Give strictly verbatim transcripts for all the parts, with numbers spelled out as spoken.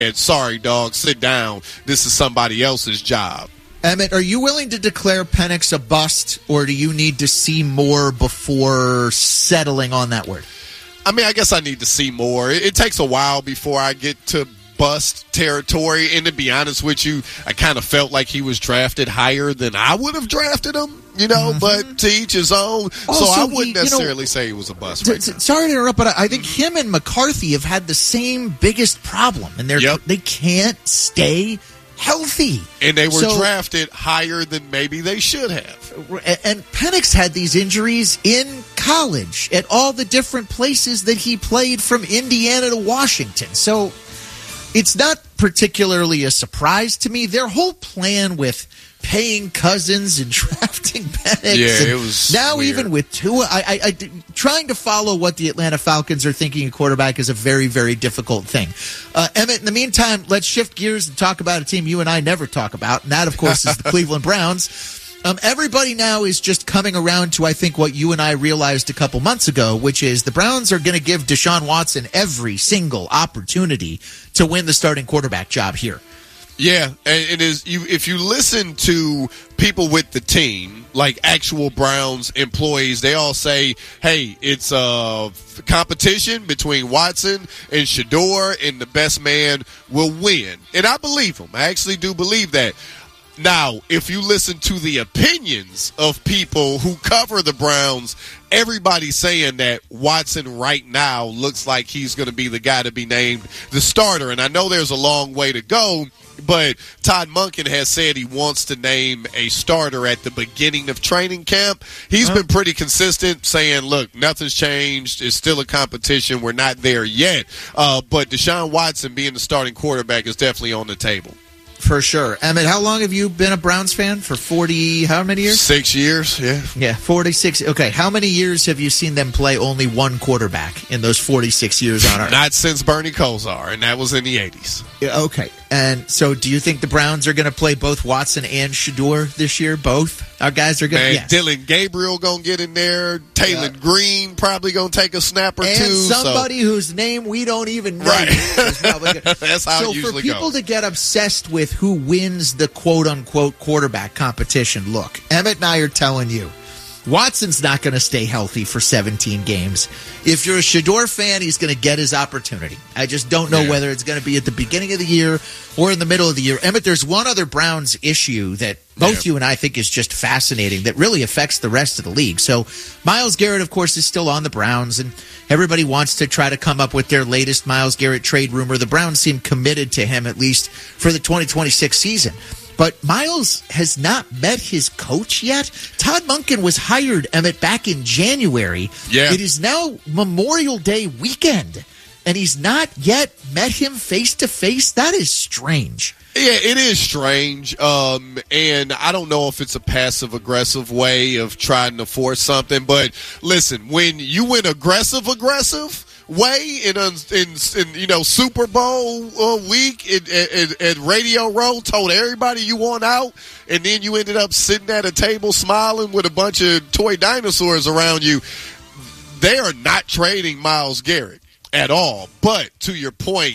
And sorry, dog, sit down. This is somebody else's job. Emmett, are you willing to declare Penix a bust, or do you need to see more before settling on that word? I mean, I guess I need to see more. It, it takes a while before I get to bust territory. And to be honest with you, I kind of felt like he was drafted higher than I would have drafted him, you know, mm-hmm. but to each his own. Also, so I wouldn't he, necessarily know, say he was a bust. Right t- t- sorry to interrupt, but I think him and McCarthy have had the same biggest problem, and they're yep. they can't stay healthy. And they were so, drafted higher than maybe they should have. And Penix had these injuries in college at all the different places that he played, from Indiana to Washington. So it's not particularly a surprise to me. Their whole plan with paying Cousins and drafting Penix, yeah, it was now weird. Even with Tua, I, I, I, trying to follow what the Atlanta Falcons are thinking at quarterback is a very, very difficult thing. Uh, Emmett, in the meantime, let's shift gears and talk about a team you and I never talk about, and that, of course, is the Cleveland Browns. Um, everybody now is just coming around to, I think, what you and I realized a couple months ago, which is the Browns are going to give Deshaun Watson every single opportunity to win the starting quarterback job here. Yeah, and it is. You, if you listen to people with the team, like actual Browns employees, they all say, hey, it's a competition between Watson and Shador, and the best man will win. And I believe them. I actually do believe that. Now, if you listen to the opinions of people who cover the Browns, everybody's saying that Watson right now looks like he's going to be the guy to be named the starter. And I know there's a long way to go, but Todd Monken has said he wants to name a starter at the beginning of training camp. He's uh-huh. been pretty consistent, saying, look, nothing's changed. It's still a competition. We're not there yet. Uh, but Deshaun Watson being the starting quarterback is definitely on the table. For sure. Emmett, how long have you been a Browns fan? For forty, how many years? Six years, yeah. Yeah, forty-six. Okay, how many years have you seen them play only one quarterback in those forty-six years on Earth? Not since Bernie Kosar, and that was in the eighties. Yeah, okay. And so do you think the Browns are going to play both Watson and Shador this year? Both? Our guys are going to? Yes. Dylan Gabriel going to get in there. Taylor yeah. Green probably going to take a snap or and two. And somebody so. whose name we don't even know. Right. Gonna... That's how so it usually goes. So for people goes. to get obsessed with who wins the quote-unquote quarterback competition, look, Emmett and I are telling you, Watson's not going to stay healthy for seventeen games. If you're a Shador fan, he's going to get his opportunity. I just don't know yeah. whether it's going to be at the beginning of the year or in the middle of the year. Emmett, there's one other Browns issue that both yeah. you and I think is just fascinating that really affects the rest of the league. So Myles Garrett, of course, is still on the Browns, and everybody wants to try to come up with their latest Myles Garrett trade rumor. The Browns seem committed to him, at least for the twenty twenty-six season. But Myles has not met his coach yet. Todd Monken was hired, Emmett, back in January. Yeah. It is now Memorial Day weekend, and he's not yet met him face-to-face. That is strange. Yeah, it is strange, um, and I don't know if it's a passive-aggressive way of trying to force something. But listen, when you went aggressive-aggressive way in, a, in, in you know Super Bowl uh, week at, at, at Radio Row, told everybody you want out, and then you ended up sitting at a table smiling with a bunch of toy dinosaurs around you. They are not trading Myles Garrett at all. But to your point,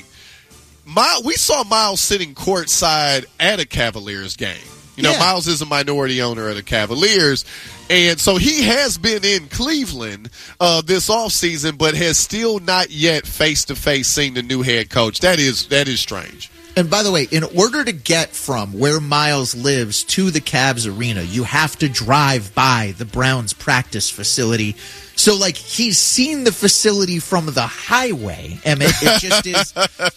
My, we saw Myles sitting courtside at a Cavaliers game. You know, yeah. Myles is a minority owner of the Cavaliers, and so he has been in Cleveland uh, this offseason, but has still not yet face-to-face seen the new head coach. That is that is strange. And by the way, in order to get from where Myles lives to the Cavs arena, you have to drive by the Browns practice facility. So, like, he's seen the facility from the highway, Emmett. It just is...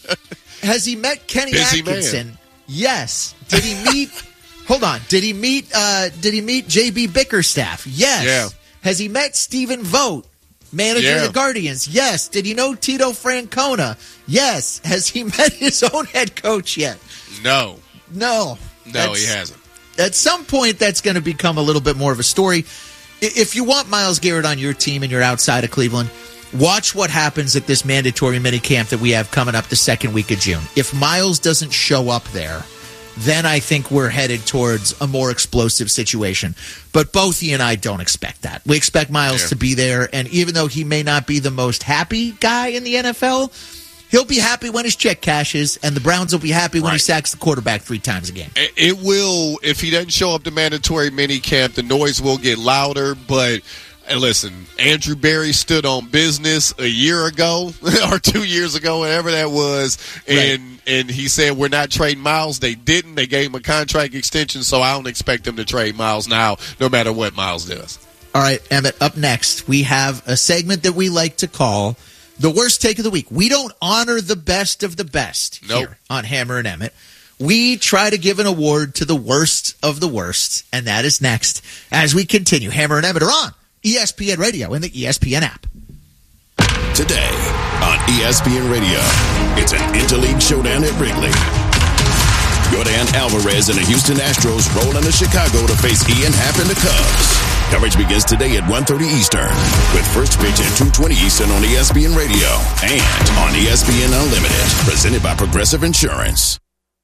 Has he met Kenny Busy Atkinson? Man. Yes. Did he meet... hold on. Did he meet uh, Did he meet J B Bickerstaff? Yes. Yeah. Has he met Stephen Vogt, manager yeah. of the Guardians? Yes. Did he know Tito Francona? Yes. Has he met his own head coach yet? No. No. No, That's, he hasn't. At some point, that's going to become a little bit more of a story. If you want Myles Garrett on your team and you're outside of Cleveland, watch what happens at this mandatory minicamp that we have coming up the second week of June. If Myles doesn't show up there, then I think we're headed towards a more explosive situation. But both he and I don't expect that. We expect Myles yeah. to be there, and even though he may not be the most happy guy in the N F L, He'll be happy when his check cashes, and the Browns will be happy when Right. he sacks the quarterback three times a game. It, it will, if he doesn't show up to mandatory minicamp, the noise will get louder, but and listen, Andrew Berry stood on business a year ago or two years ago, whatever that was, and right. and he said we're not trading Miles. They didn't. They gave him a contract extension, so I don't expect them to trade Miles now, no matter what Miles does. All right, Emmett, up next, we have a segment that we like to call the worst take of the week. We don't honor the best of the best nope. here on Hammer and Emmett. We try to give an award to the worst of the worst, and that is next as we continue. Hammer and Emmett are on E S P N Radio and the E S P N app. Today on E S P N Radio, it's an interleague showdown at Wrigley. Yordan Alvarez and the Houston Astros roll into Chicago to face Ian Happ and the Cubs. Coverage begins today at one thirty Eastern with first pitch at two twenty Eastern on E S P N Radio and on E S P N Unlimited, presented by Progressive Insurance.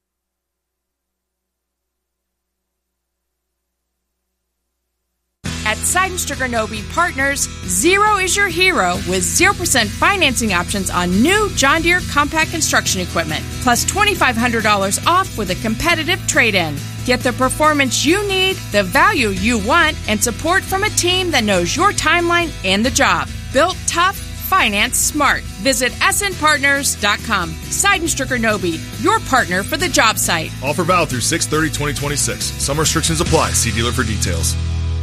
At Seidenstricker Nobe Partners, zero is your hero with zero percent financing options on new John Deere compact construction equipment, plus twenty-five hundred dollars off with a competitive trade-in. Get the performance you need, the value you want, and support from a team that knows your timeline and the job. Built tough, financed smart. Visit S N partners dot com. Seidenstricker Nobe, your partner for the job site. Offer valid through six thirty twenty twenty-six. Some restrictions apply. See dealer for details.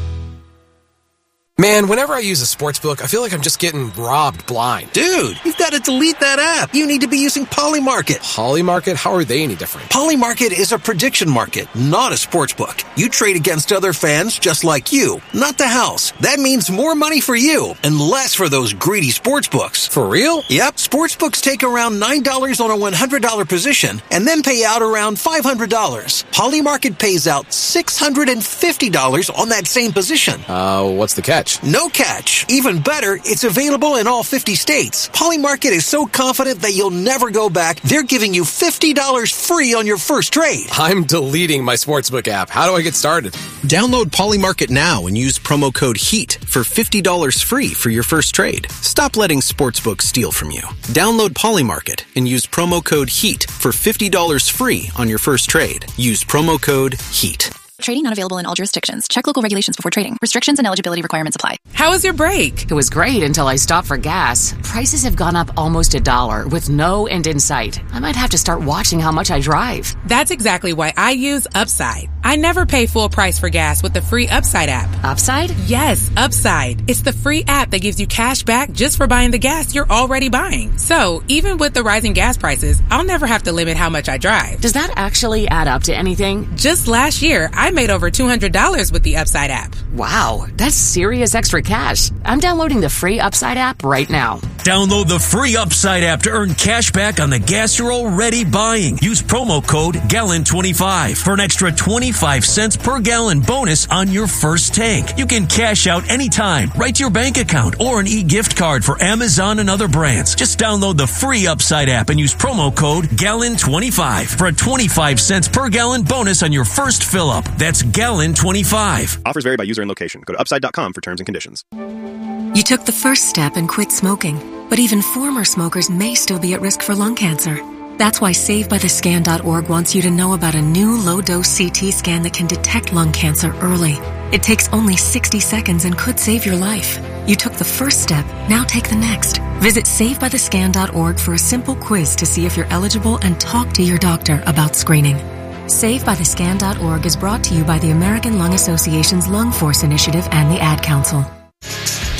Man, whenever I use a sportsbook, I feel like I'm just getting robbed blind. Dude, you've got to delete that app. You need to be using Polymarket. Polymarket? How are they any different? Polymarket is a prediction market, not a sportsbook. You trade against other fans just like you, not the house. That means more money for you and less for those greedy sportsbooks. For real? Yep. Sportsbooks take around nine dollars on a one hundred dollars position and then pay out around five hundred dollars. Polymarket pays out six hundred fifty dollars on that same position. Uh, what's the catch? No catch. Even better, it's available in all fifty states. Polymarket is so confident that you'll never go back, they're giving you fifty dollars free on your first trade. I'm deleting my sportsbook app. How do I get started? Download Polymarket now and use promo code HEAT for fifty dollars free for your first trade. Stop letting sportsbooks steal from you. Download Polymarket and use promo code HEAT for fifty dollars free on your first trade. Use promo code HEAT. Trading not available in all jurisdictions. Check local regulations before trading. Restrictions and eligibility requirements apply. How was your break? It was great until I stopped for gas. Prices have gone up almost a dollar with no end in sight. I might have to start watching how much I drive. That's exactly why I use Upside. I never pay full price for gas with the free Upside app. Upside? Yes, Upside. It's the free app that gives you cash back just for buying the gas you're already buying. So even with the rising gas prices, I'll never have to limit how much I drive. Does that actually add up to anything? Just last year, I made over two hundred dollars with the Upside app. Wow, that's serious extra cash. I'm downloading the free Upside app right now. Download the free Upside app to earn cash back on the gas you're already buying. Use promo code gallon twenty-five for an extra twenty-five cents per gallon bonus on your first tank. You can cash out anytime, right to your bank account, or an e-gift card for Amazon and other brands. Just download the free Upside app and use promo code gallon twenty-five for a twenty-five cents per gallon bonus on your first fill up. That's gallon twenty-five. Offers vary by user and location. Go to upside dot com for terms and conditions. You took the first step and quit smoking, but even former smokers may still be at risk for lung cancer. That's why save by the scan dot org wants you to know about a new low-dose C T scan that can detect lung cancer early. It takes only sixty seconds and could save your life. You took the first step, now take the next. Visit save by the scan dot org for a simple quiz to see if you're eligible and talk to your doctor about screening. save by the scan dot org is brought to you by the American Lung Association's Lung Force Initiative and the Ad Council.